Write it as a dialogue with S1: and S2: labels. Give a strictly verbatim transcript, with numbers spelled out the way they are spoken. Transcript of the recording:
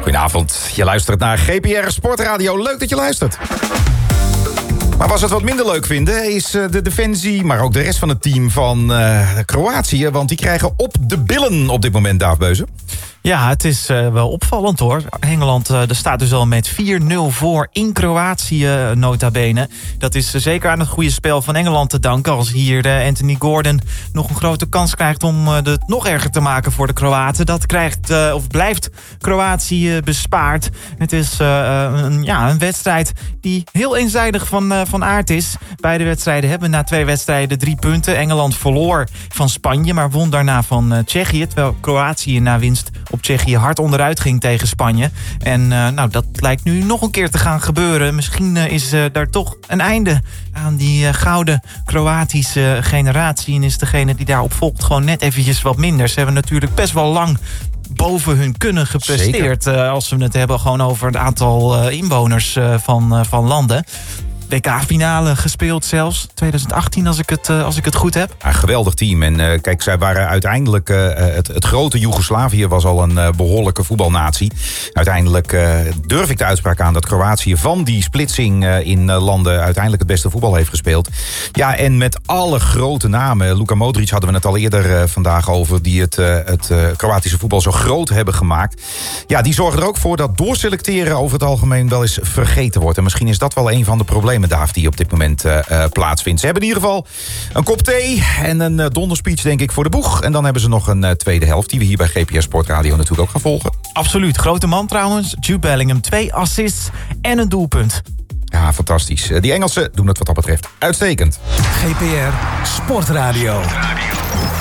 S1: Goedenavond, je luistert naar G P R Sportradio. Leuk dat je luistert. Maar was het wat minder leuk vinden, is de defensie, maar ook de rest van het team van uh, Kroatië. Want die krijgen op de billen op dit moment, Daaf Beuzen.
S2: Ja, het is uh, wel opvallend hoor. Engeland uh, er staat dus al met vier nul voor in Kroatië, uh, nota bene. Dat is uh, zeker aan het goede spel van Engeland te danken. Als hier uh, Anthony Gordon nog een grote kans krijgt om uh, het nog erger te maken voor de Kroaten. Dat krijgt, uh, of blijft Kroatië uh, bespaard. Het is uh, een, ja, een wedstrijd die heel eenzijdig van, uh, van aard is. Beide wedstrijden hebben na twee wedstrijden drie punten. Engeland verloor van Spanje, maar won daarna van uh, Tsjechië. Terwijl Kroatië na winst op Tsjechië hard onderuit ging tegen Spanje. En uh, nou, dat lijkt nu nog een keer te gaan gebeuren. Misschien uh, is uh, daar toch een einde aan die uh, gouden Kroatische generatie. En is degene die daarop volgt gewoon net eventjes wat minder. Ze hebben natuurlijk best wel lang boven hun kunnen gepresteerd. Uh, als we het hebben gewoon over het aantal uh, inwoners uh, van, uh, van landen. W K-finale gespeeld zelfs, twintig achttien als ik het, uh, als ik het goed heb.
S1: Een geweldig team. En uh, kijk, zij waren uiteindelijk... Uh, het, het grote Joegoslavië was al een uh, behoorlijke voetbalnatie. Uiteindelijk uh, durf ik de uitspraak aan dat Kroatië van die splitsing uh, in uh, landen uiteindelijk het beste voetbal heeft gespeeld. Ja, en met alle grote namen. Luka Modric hadden we het al eerder uh, vandaag over, die het, uh, het uh, Kroatische voetbal zo groot hebben gemaakt. Ja, die zorgen er ook voor dat doorselecteren over het algemeen wel eens vergeten wordt. En misschien is dat wel een van de problemen, Daaf, die op dit moment uh, uh, plaatsvindt. Ze hebben in ieder geval een kop thee en een uh, donderspeech, denk ik, voor de boeg. En dan hebben ze nog een uh, tweede helft die we hier bij G P R Sportradio natuurlijk ook gaan volgen.
S2: Absoluut. Grote man trouwens. Jude Bellingham. Twee assists en een doelpunt.
S1: Ja, fantastisch. Uh, die Engelsen doen het wat dat betreft uitstekend.
S3: G P R Sportradio.